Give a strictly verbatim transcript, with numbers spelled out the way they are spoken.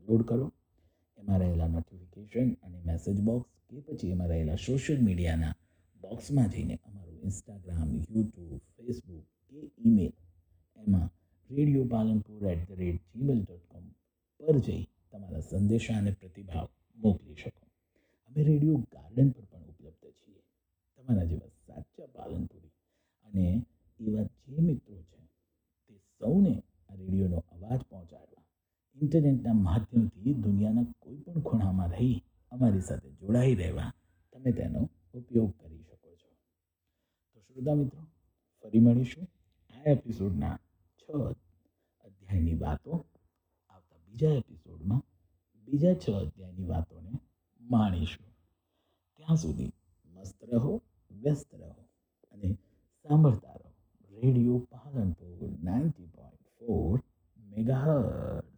Download કરો. એમાં રહેલા નોટિફિકેશન અને મેસેજ બોક્સ કે પછી એમાં રહેલા સોશિયલ મીડિયાના બોક્સમાં જઈને અમારું ઇન્સ્ટાગ્રામ, યુટ્યુબ, ફેસબુક કે ઈમેલ એમાં radio Palanpur at the rate Gmail dot com પર જઈ તમારા સંદેશા અને પ્રતિભાવ મોકલી શકો. અમે રેડિયો ગાર્ડન પર પણ ઉપલબ્ધ છીએ. તમારા જેવા સાચા પાલનપુરી અને એવા જે મિત્રો છે તે સૌને આ રેડિયોનો અવાજ પહોંચાડવા ઇન્ટરનેટના માધ્યમથી દુનિયાના કોઈ પણ ખૂણામાં રહી અમારી સાથે જોડાઈ રહેવા તમે તેનો ઉપયોગ કરી શકો છો. તો શ્રોતા મિત્રો, ફરી મળીશું આ એપિસોડના છ અધ્યાયની વાતો આવતા બીજા એપિસોડમાં બીજા છ અધ્યાયની વાતોને માણીશું. ત્યાં સુધી મસ્ત રહો, વ્યસ્ત રહો અને સાંભળતા રહો radio Palanpur ninety point four megahertz.